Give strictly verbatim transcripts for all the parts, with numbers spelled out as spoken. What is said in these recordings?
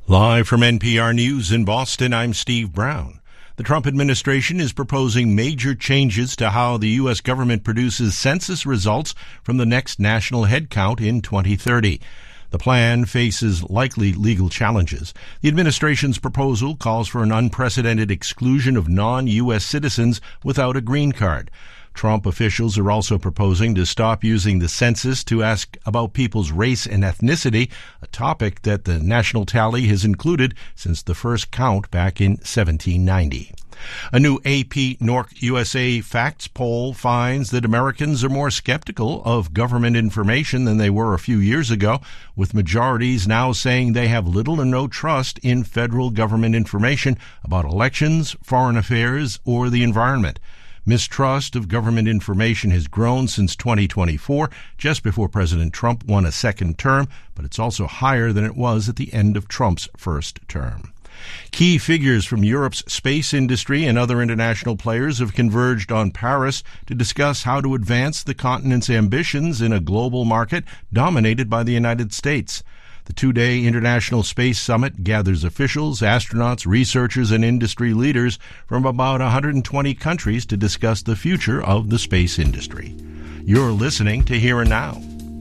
Live from N P R News in Boston, I'm Steve Brown. The Trump administration is proposing major changes to how the U S government produces census results from the next national head count in twenty thirty. The plan faces likely legal challenges. The administration's proposal calls for an unprecedented exclusion of non-U S citizens without a green card. Trump officials are also proposing to stop using the census to ask about people's race and ethnicity, a topic that the national tally has included since the first count back in seventeen ninety. A new A P North U S A Facts poll finds that Americans are more skeptical of government information than they were a few years ago, with majorities now saying they have little or no trust in federal government information about elections, foreign affairs, or the environment. Mistrust of government information has grown since twenty twenty-four, just before President Trump won a second term, but it's also higher than it was at the end of Trump's first term. Key figures from Europe's space industry and other international players have converged on Paris to discuss how to advance the continent's ambitions in a global market dominated by the United States. The two-day International Space Summit gathers officials, astronauts, researchers, and industry leaders from about one hundred twenty countries to discuss the future of the space industry. You're listening to Here and Now.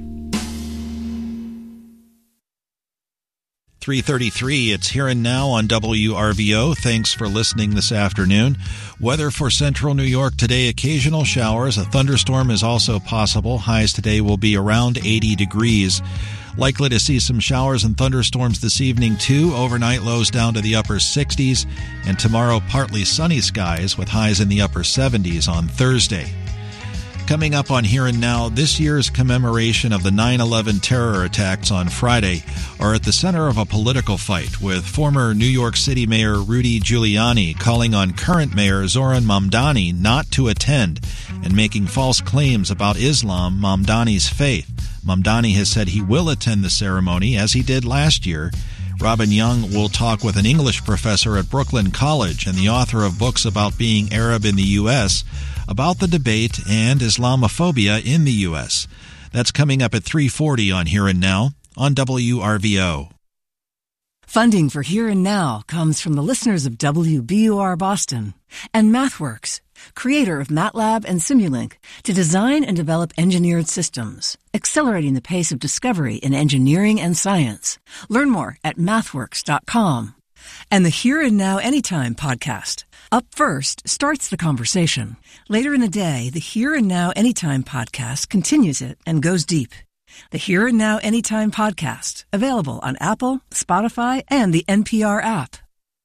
three thirty-three, it's Here and Now on W R V O. Thanks for listening this afternoon. Weather for central New York today, occasional showers. A thunderstorm is also possible. Highs today will be around eighty degrees. Likely to see some showers and thunderstorms this evening, too. Overnight lows down to the upper sixties. And tomorrow, partly sunny skies with highs in the upper seventies on Thursday. Coming up on Here and Now, this year's commemoration of the nine eleven terror attacks on Friday are at the center of a political fight, with former New York City Mayor Rudy Giuliani calling on current Mayor Zoran Mamdani not to attend and making false claims about Islam, Mamdani's faith. Mamdani has said he will attend the ceremony, as he did last year. Robin Young will talk with an English professor at Brooklyn College and the author of books about being Arab in the U S about the debate and Islamophobia in the U S. That's coming up at three forty on Here and Now on W R V O. Funding for Here and Now comes from the listeners of W B U R Boston and MathWorks, creator of MATLAB and Simulink, to design and develop engineered systems, accelerating the pace of discovery in engineering and science. Learn more at mathworks dot com. And the Here and Now Anytime podcast. Up First starts the conversation. Later in the day, the Here and Now Anytime podcast continues it and goes deep. The Here and Now Anytime podcast, available on Apple, Spotify, and the N P R app.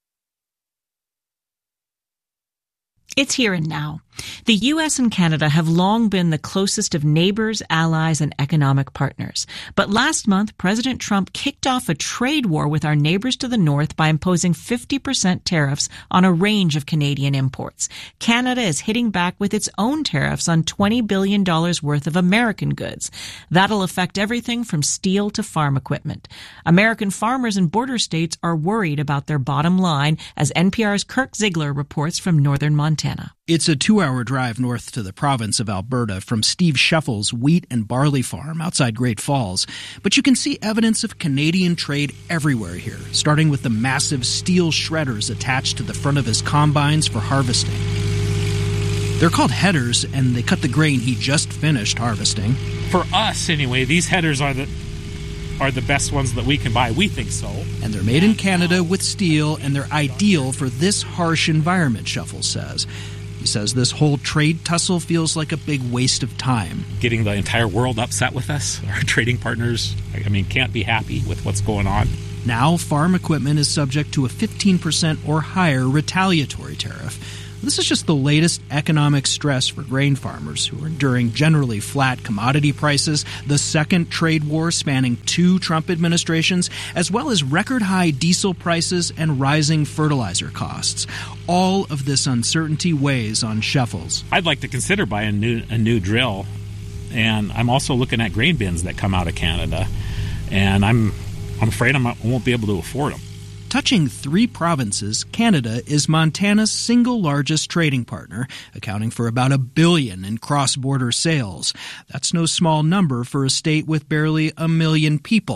It's Here and Now. The U S and Canada have long been the closest of neighbors, allies, and economic partners. But last month, President Trump kicked off a trade war with our neighbors to the north by imposing fifty percent tariffs on a range of Canadian imports. Canada is hitting back with its own tariffs on twenty billion dollars worth of American goods. That'll affect everything from steel to farm equipment. American farmers in border states are worried about their bottom line, as N P R's Kirk Ziegler reports from northern Montana. It's a two-hour drive north to the province of Alberta from Steve Shuffle's wheat and barley farm outside Great Falls. But you can see evidence of Canadian trade everywhere here, starting with the massive steel shredders attached to the front of his combines for harvesting. They're called headers, and they cut the grain he just finished harvesting. For us, anyway, these headers are the are the best ones that we can buy. We think so. And they're made in Canada with steel, and they're ideal for this harsh environment, Shuffle says. He says this whole trade tussle feels like a big waste of time. Getting the entire world upset with us, our trading partners, I mean, can't be happy with what's going on. Now, farm equipment is subject to a fifteen percent or higher retaliatory tariff. This is just the latest economic stress for grain farmers who are enduring generally flat commodity prices, the second trade war spanning two Trump administrations, as well as record-high diesel prices and rising fertilizer costs. All of this uncertainty weighs on Shuffles. I'd like to consider buying a new, a new drill, and I'm also looking at grain bins that come out of Canada, and I'm, I'm afraid I'm, I won't be able to afford them. Touching three provinces, Canada is Montana's single largest trading partner, accounting for about a billion in cross-border sales. That's no small number for a state with barely a million people.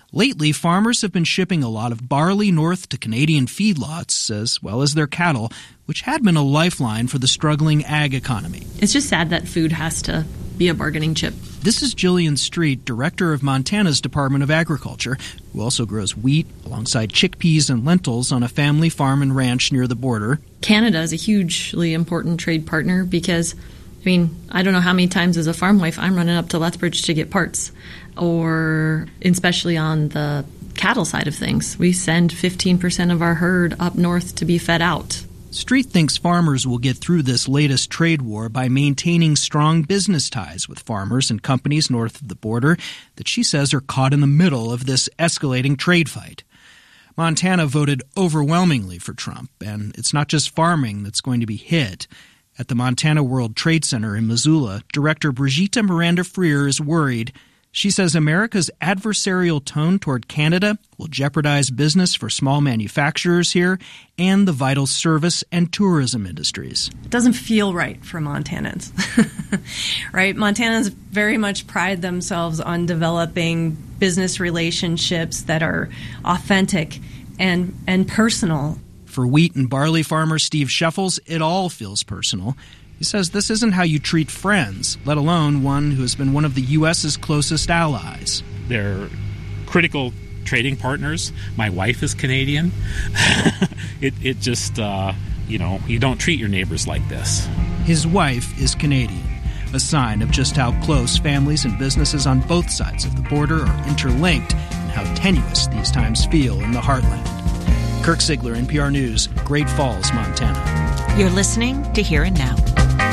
Lately, farmers have been shipping a lot of barley north to Canadian feedlots, as well as their cattle, which had been a lifeline for the struggling ag economy. It's just sad that food has to be a bargaining chip. This is Jillian Street, director of Montana's Department of Agriculture, who also grows wheat alongside chickpeas and lentils on a family farm and ranch near the border. Canada is a hugely important trade partner because, I mean, I don't know how many times as a farm wife I'm running up to Lethbridge to get parts, or especially on the cattle side of things. We send fifteen percent of our herd up north to be fed out. Street thinks farmers will get through this latest trade war by maintaining strong business ties with farmers and companies north of the border that she says are caught in the middle of this escalating trade fight. Montana voted overwhelmingly for Trump, and it's not just farming that's going to be hit. At the Montana World Trade Center in Missoula, Director Brigitte Miranda Freer is worried. She says America's adversarial tone toward Canada will jeopardize business for small manufacturers here and the vital service and tourism industries. It doesn't feel right for Montanans, right? Montanans very much pride themselves on developing business relationships that are authentic and, and personal. For wheat and barley farmer Steve Sheffels, it all feels personal. He says this isn't how you treat friends, let alone one who has been one of the U S's closest allies. They're critical trading partners. My wife is Canadian. it, it just, uh, you know, you don't treat your neighbors like this. His wife is Canadian, a sign of just how close families and businesses on both sides of the border are interlinked and how tenuous these times feel in the heartland. Kirk Ziegler, N P R News, Great Falls, Montana. You're listening to Here and Now.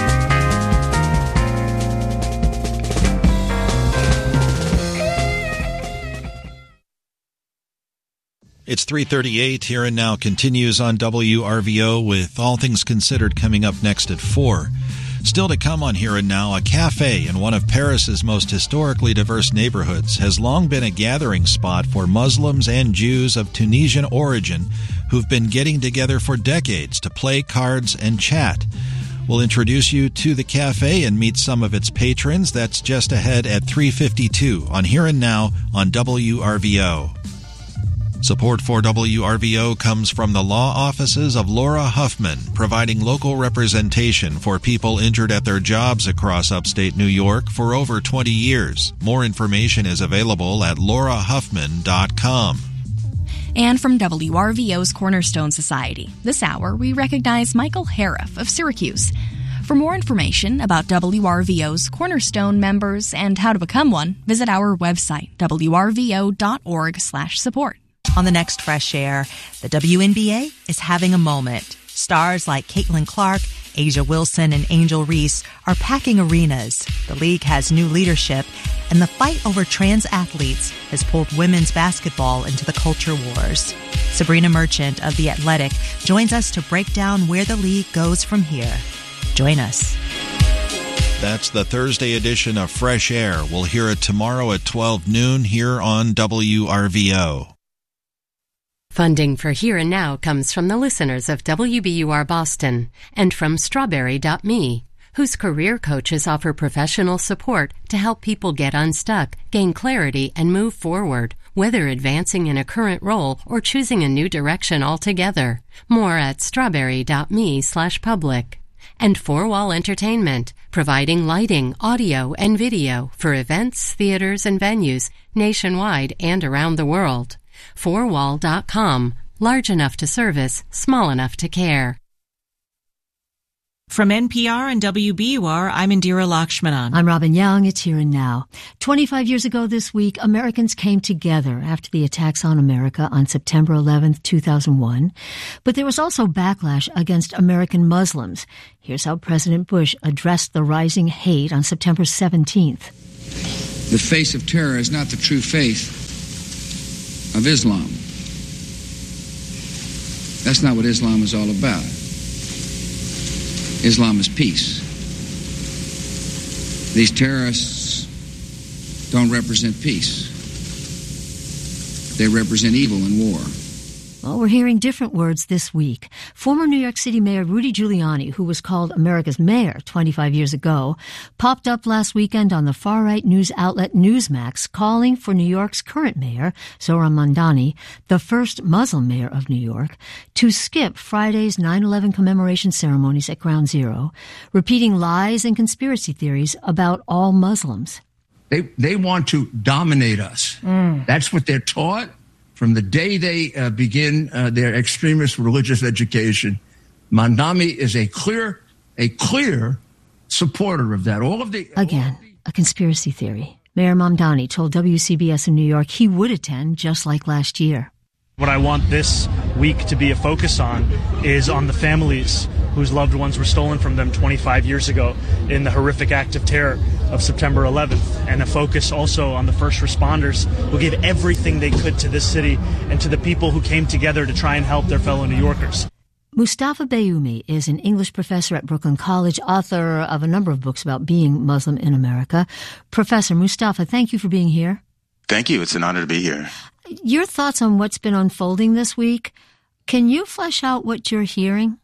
It's three thirty-eight. Here and Now continues on W R V O with All Things Considered coming up next at four. Still to come on Here and Now, a cafe in one of Paris's most historically diverse neighborhoods has long been a gathering spot for Muslims and Jews of Tunisian origin who've been getting together for decades to play cards and chat. We'll introduce you to the cafe and meet some of its patrons. That's just ahead at three fifty-two on Here and Now on W R V O. Support for W R V O comes from the law offices of Laura Huffman, providing local representation for people injured at their jobs across upstate New York for over twenty years. More information is available at laura huffman dot com. And from W R V O's Cornerstone Society, this hour we recognize Michael Hariff of Syracuse. For more information about W R V O's Cornerstone members and how to become one, visit our website, w r v o dot org slash support. On the next Fresh Air, the W N B A is having a moment. Stars like Caitlin Clark, Asia Wilson, and Angel Reese are packing arenas. The league has new leadership, and the fight over trans athletes has pulled women's basketball into the culture wars. Sabrina Merchant of The Athletic joins us to break down where the league goes from here. Join us. That's the Thursday edition of Fresh Air. We'll hear it tomorrow at twelve noon here on W R V O. Funding for Here and Now comes from the listeners of W B U R Boston and from Strawberry dot me, whose career coaches offer professional support to help people get unstuck, gain clarity, and move forward, whether advancing in a current role or choosing a new direction altogether. More at strawberry dot me slash public. And Four Wall Entertainment, providing lighting, audio, and video for events, theaters, and venues nationwide and around the world. four wall dot com. Large enough to service, small enough to care. From N P R and W B U R, I'm Indira Lakshmanan. I'm Robin Young. It's Here and Now. twenty-five years ago this week, Americans came together after the attacks on America on September eleventh, two thousand one. But there was also backlash against American Muslims. Here's how President Bush addressed the rising hate on September seventeenth. The face of terror is not the true faith of Islam. That's not what Islam is all about. Islam is peace. These terrorists don't represent peace. They represent evil and war. Well, we're hearing different words this week. Former New York City Mayor Rudy Giuliani, who was called America's mayor twenty-five years ago, popped up last weekend on the far-right news outlet Newsmax, calling for New York's current mayor, Zohran Mamdani, the first Muslim mayor of New York, to skip Friday's nine eleven commemoration ceremonies at Ground Zero, repeating lies and conspiracy theories about all Muslims. They, they want to dominate us. Mm. That's what they're taught. From the day they uh, begin uh, their extremist religious education, Mamdani is a clear, a clear supporter of that. All of the again, a conspiracy theory. Mayor Mamdani told W C B S in New York he would attend, just like last year. What I want this week to be a focus on is on the families whose loved ones were stolen from them twenty-five years ago in the horrific act of terror of September eleventh, and a focus also on the first responders who gave everything they could to this city and to the people who came together to try and help their fellow New Yorkers. Mustafa Bayoumi is an English professor at Brooklyn College, author of a number of books about being Muslim in America. Professor Mustafa, thank you for being here. Thank you. It's an honor to be here. Your thoughts on what's been unfolding this week. Can you flesh out what you're hearing?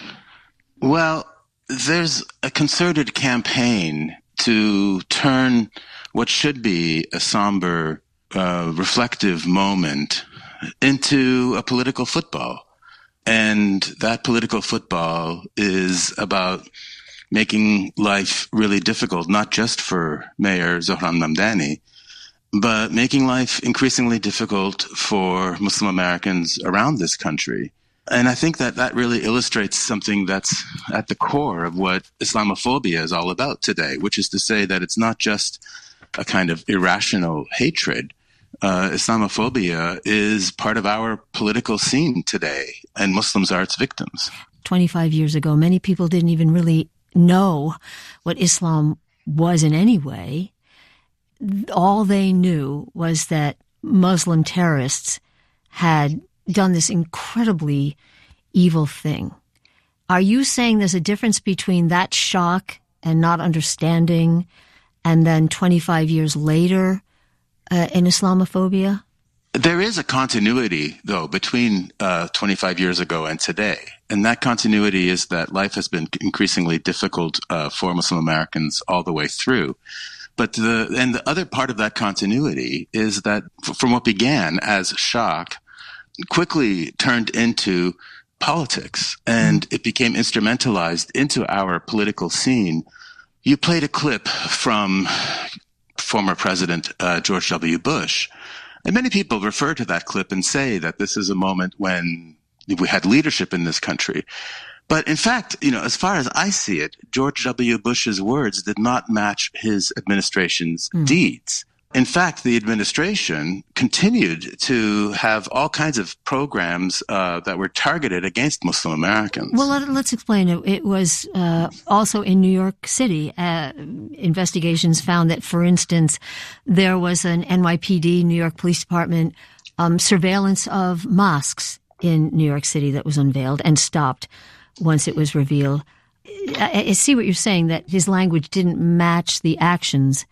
Well, there's a concerted campaign to turn what should be a somber, uh, reflective moment into a political football. And that political football is about making life really difficult, not just for Mayor Zohran Mamdani, but making life increasingly difficult for Muslim Americans around this country. And I think that that really illustrates something that's at the core of what Islamophobia is all about today, which is to say that it's not just a kind of irrational hatred. Uh, Islamophobia is part of our political scene today, and Muslims are its victims. twenty-five years ago, many people didn't even really know what Islam was in any way. All they knew was that Muslim terrorists had done this incredibly evil thing. Are you saying there's a difference between that shock and not understanding and then twenty-five years later uh, in Islamophobia? There is a continuity, though, between uh, twenty-five years ago and today. And that continuity is that life has been increasingly difficult uh, for Muslim Americans all the way through. But the, and the other part of that continuity is that from what began as shock, quickly turned into politics, and it became instrumentalized into our political scene. You played a clip from former President uh, George W. Bush, and many people refer to that clip and say that this is a moment when we had leadership in this country. But in fact, you know, as far as I see it, George W. Bush's words did not match his administration's mm. deeds. In fact, the administration continued to have all kinds of programs uh, that were targeted against Muslim Americans. Well, let, let's explain it. It was uh, also in New York City. Uh, investigations found that, for instance, there was an N Y P D, New York Police Department, um, surveillance of mosques in New York City that was unveiled and stopped once it was revealed. I, I see what you're saying, that his language didn't match the actions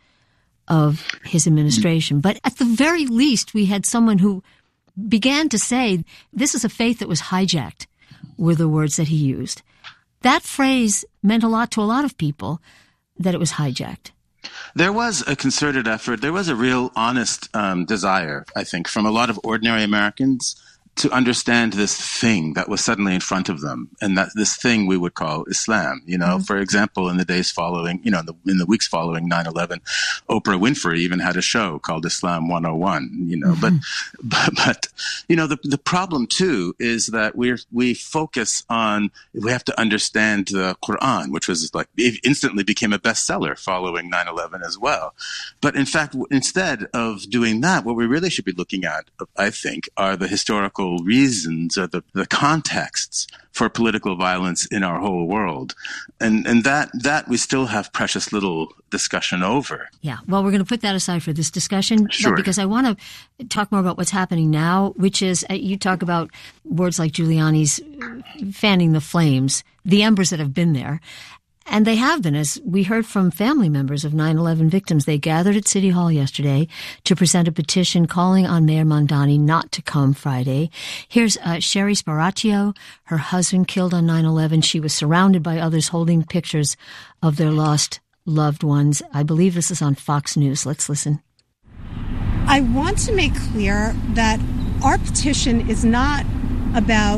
of his administration. But at the very least, we had someone who began to say, this is a faith that was hijacked, were the words that he used. That phrase meant a lot to a lot of people, that it was hijacked. There was a concerted effort. There was a real honest um, desire, I think, from a lot of ordinary Americans to understand this thing that was suddenly in front of them, and that this thing we would call Islam. You know, mm-hmm. For example, in the days following, you know, in the, in the weeks following nine eleven, Oprah Winfrey even had a show called Islam one oh one, you know, mm-hmm. but, but, but, you know, the, the problem too is that we're, we focus on, we have to understand the Quran, which was like, it instantly became a bestseller following nine eleven as well. But in fact, instead of doing that, what we really should be looking at, I think, are the historical reasons or the, the contexts for political violence in our whole world. And and that that we still have precious little discussion over. Yeah. Well, we're going to put that aside for this discussion. Sure. Because I want to talk more about what's happening now, which is, uh, you talk about words like Giuliani's fanning the flames, the embers that have been there. And they have been, as we heard from family members of nine eleven victims. They gathered at City Hall yesterday to present a petition calling on Mayor Mamdani not to come Friday. Here's uh, Sherry Sparacchio, her husband killed on nine eleven. She was surrounded by others holding pictures of their lost loved ones. I believe this is on Fox News. Let's listen. I want to make clear that our petition is not about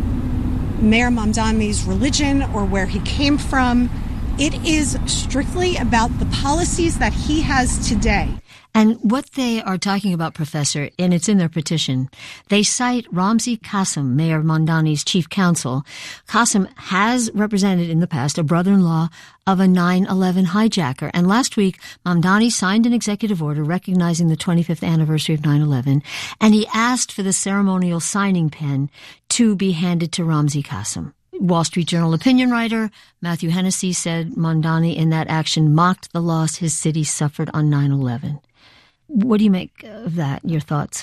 Mayor Mamdani's religion or where he came from. It is strictly about the policies that he has today. And what they are talking about, Professor, and it's in their petition, they cite Ramzi Qasem, Mayor Mamdani's chief counsel. Qasem has represented in the past a brother-in-law of a nine eleven hijacker. And last week, Mamdani signed an executive order recognizing the twenty-fifth anniversary of nine eleven, and he asked for the ceremonial signing pen to be handed to Ramzi Qasem. Wall Street Journal opinion writer Matthew Hennessy said Mamdani in that action mocked the loss his city suffered on nine eleven. What do you make of that? Your thoughts?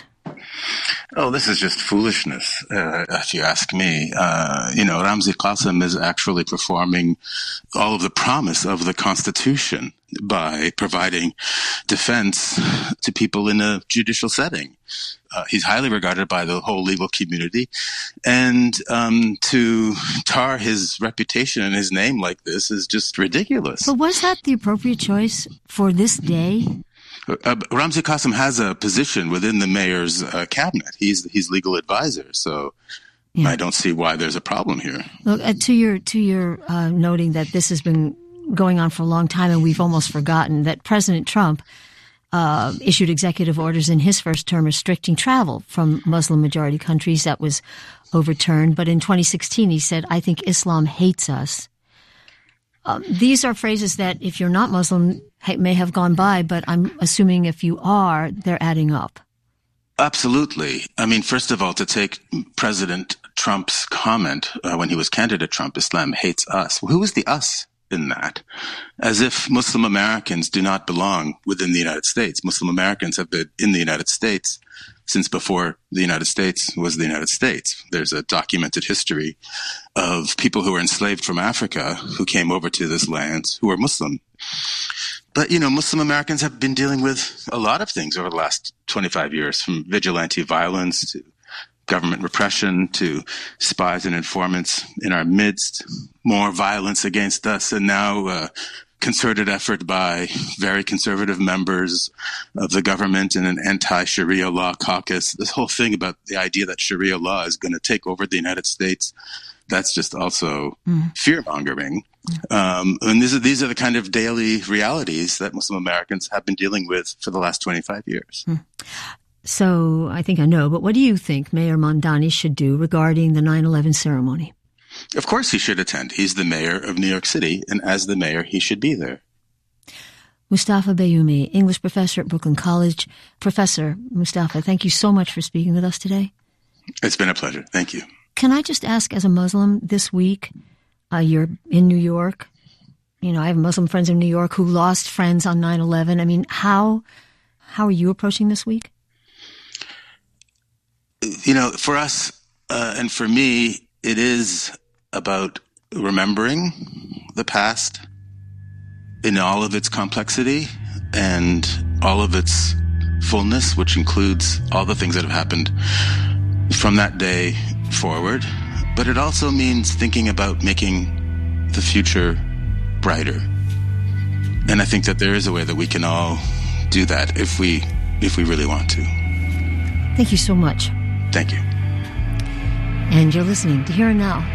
Oh, this is just foolishness, uh, if you ask me. Uh, you know, Ramzi Qasem is actually performing all of the promise of the Constitution by providing defense to people in a judicial setting. Uh, he's highly regarded by the whole legal community. And um, to tar his reputation and his name like this is just ridiculous. But was that the appropriate choice for this day? Uh, Ramzi Qasem has a position within the mayor's uh, cabinet. He's he's legal advisor, so yeah. I don't see why there's a problem here. Look, uh, to your to your uh, noting that this has been going on for a long time, and we've almost forgotten that President Trump uh, issued executive orders in his first term restricting travel from Muslim-majority countries. That was overturned. But in twenty sixteen, he said, "I think Islam hates us." Um, these are phrases that, if you're not Muslim, may have gone by, but I'm assuming if you are, they're adding up. Absolutely. I mean, first of all, to take President Trump's comment uh, when he was candidate Trump, Islam hates us. Well, who is the us in that? As if Muslim Americans do not belong within the United States. Muslim Americans have been in the United States since before the United States was the United States. There's a documented history of people who were enslaved from Africa who came over to this land who were Muslim. But, you know, Muslim Americans have been dealing with a lot of things over the last twenty-five years, from vigilante violence to government repression to spies and informants in our midst, more violence against us, and now uh, concerted effort by very conservative members of the government and an anti-Sharia law caucus. This whole thing about the idea that Sharia law is going to take over the United States, that's just also mm. fear-mongering. Um, and these are, these are the kind of daily realities that Muslim Americans have been dealing with for the last twenty-five years. Mm. So I think I know, but what do you think Mayor Mamdani should do regarding the nine eleven ceremony? Of course he should attend. He's the mayor of New York City, and as the mayor, he should be there. Mustafa Bayoumi, English professor at Brooklyn College. Professor Mustafa, thank you so much for speaking with us today. It's been a pleasure. Thank you. Can I just ask, as a Muslim this week, uh, you're in New York. You know, I have Muslim friends in New York who lost friends on nine eleven. I mean, how how are you approaching this week? You know, for us uh, and for me, it is about remembering the past in all of its complexity and all of its fullness, which includes all the things that have happened from that day forward. But it also means thinking about making the future brighter. And I think that there is a way that we can all do that if we if we really want to. Thank you so much. Thank you. And you're listening to Here and Now.